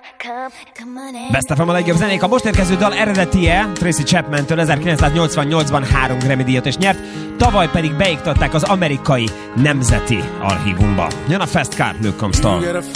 Best FM a legjobb zenék. A most érkező dal eredetie Tracy Chapman-től 1988-ban 3 Grammy-díjat is nyert, tavaly pedig beiktatták az amerikai nemzeti archívumba. Jön a Fast Car, Luke Armstrong.